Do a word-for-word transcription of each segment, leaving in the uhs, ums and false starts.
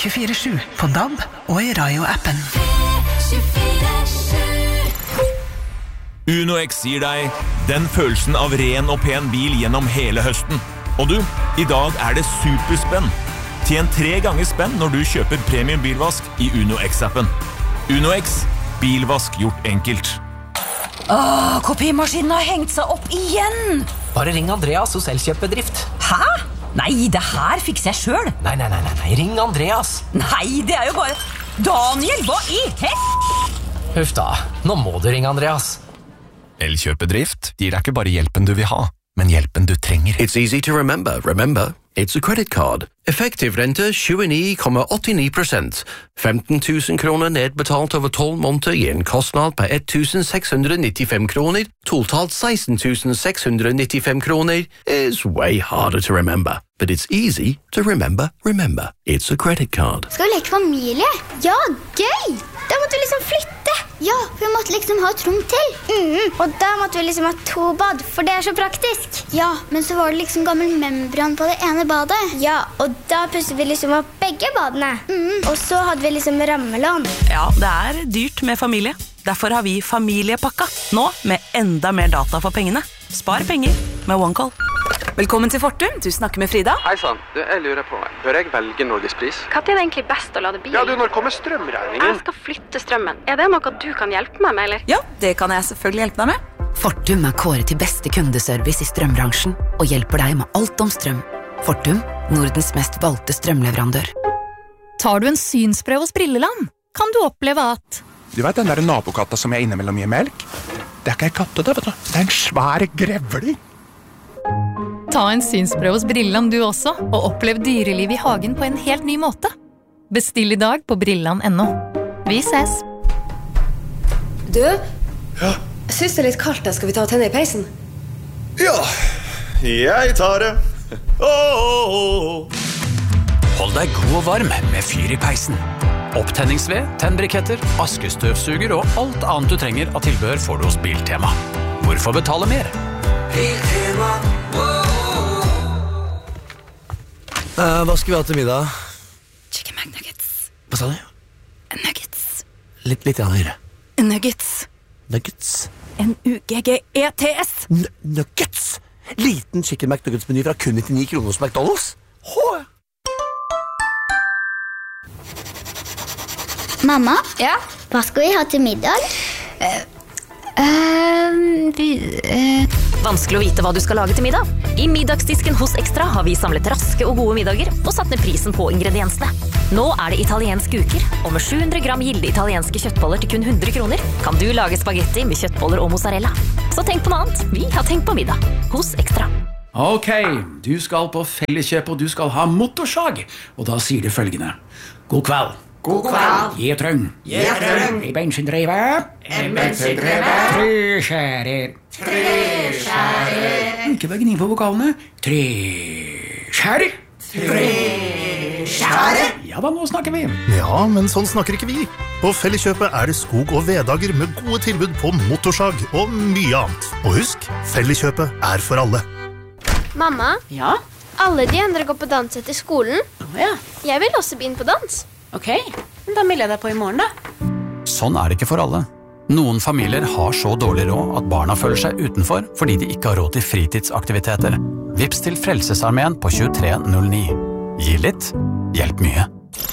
tjuefire sju på D A B og i Rayo-appen. UnoX gir deg den følelsen av ren og pen bil gjennom hele høsten. Og du, i dag er det superspenn. Tjen tre ganger spenn når du kjøper premium bilvask i UnoX-appen. UnoX, bilvask gjort enkelt. Åh, kopimaskinen har hengt seg opp igjen! Bare ring Andreas hos Elkjøp-bedrift. Hæ? Nei, det her fikser jeg selv. Nei, nei, nei, nei, nei, ring Andreas. Nei, det er jo bare... Daniel, hva i hett? Huff da, nå må du ringe Andreas. Elkjøp-bedrift gir deg ikke bare hjelpen du vil ha, men hjelpen du trenger. It's easy to remember. Remember, it's a credit card. Effektiv rente tjueni komma åttini prosent. femten tusen kroner nedbetalt over tolv måneder gir en kostnad på ett tusen seks hundre nittifem kroner. Totalt seksten tusen seks hundre nittifem kroner is way harder to remember. But it's easy to remember. Remember, it's a credit card. Skal vi leke familie? Ja, gøy! Da måtte vi liksom flytte. Ja, for vi måtte liksom ha et rom til. Mm, og da måtte vi liksom ha to bad, for det er så praktisk. Ja, men så var det liksom gammel membran på det ene badet. Ja, og da pusset vi liksom opp begge badene. Mm, og så hadde vi liksom rammelån. Ja, det er dyrt med familie. Derfor har vi familiepakka. Nå med enda mer data for pengene. Spar penger med OneCall. Velkommen til Fortum, du snakker med Frida. Hei sann, du, jeg lurer på, bør jeg velge Norgespris? Hva er det egentlig best å lade bil? Ja, du, når kommer strømregningen? Jeg skal flytte strømmen. Er det noe du kan hjelpe meg med, eller? Ja, det kan jeg selvfølgelig hjelpe deg med. Fortum er kåret til beste kundeservice i strømbransjen og hjelper deg med alt om strøm. Fortum, Nordens mest valgte strømleverandør. Tar du en synsprøve hos Brilleland, kan du oppleve at... Du vet den der nabokatta som jeg innimellom gir melk? Det er ikke en katte, det, vet du. Det er en svær grevling. Ta en synsprøve hos Brilleland du også, og opplev dyreliv i hagen på en helt ny måte. Bestill i dag på brilland punktum no. Vi ses! Du? Ja? Jeg synes det er litt kaldt, skal vi ta og tenne i peisen? Ja, jeg tar det. Oh, oh, oh. Hold deg god og varm med fyr i peisen. Opptenningsved, tennbriketter, askestøvsuger og alt annet du trenger av tilbehør får du hos Biltema. Hvorfor betale mer? Biltema. Uh, hva skal vi ha til middag? Chicken McNuggets. Hva sa du? Nuggets. Litt, litt høyere. Nuggets. Nuggets. N U G G E T S. N nuggets? Liten chicken McNuggets-meny fra kun nittini kroner hos McDonald's? Hå! Mamma? Ja? Hva skal vi ha til middag? Uh, uh, vi, uh... Vanskelig å vite hva du skal lage til middag. I middagsdisken hos Extra har vi samlet raske og gode middager og satt ned prisen på ingrediensene. Nå er det italienske uker, og med sju hundre gram gilde italienske kjøttboller til kun hundre kroner kan du lage spagetti med kjøttboller og mozzarella. Så tenk på noe annet. Vi har tenkt på middag hos Extra. Ok, du skal på Felleskjøp og du skal ha motorsag, og da sier det følgende. God kveld. God kveld. Gi trøng. Gi trøng. I bensindriver. En bensindriver. Tre skjærer. Tre skjærer. Ikke bare gni på vokalene. Tre skjærer. Tre skjærer. Ja da, nå snakker vi. Ja, men sånn snakker ikke vi. På Felleskjøpet er det skog- og veddager med gode tilbud på motorsag og mye annet. Og husk, Felleskjøpet er for alle. Mamma? Ja? Alle de andre går på dans etter skolen. Å ja. Jeg vil også begynne på dans. Ok, da melder jeg deg på i morgen da. Sånn er det ikke for alle. Noen familier har så dårlig råd at barna føler seg utenfor fordi de ikke har råd til fritidsaktiviteter. Vips til Frelsesarmeen på tjuetre null ni. Gi litt, hjelp mye.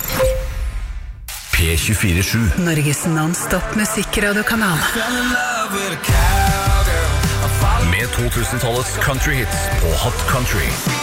P tjuefire sju. Norges non-stop musikkradiokanal. Med to tusen-tallets country hits på Hot Country.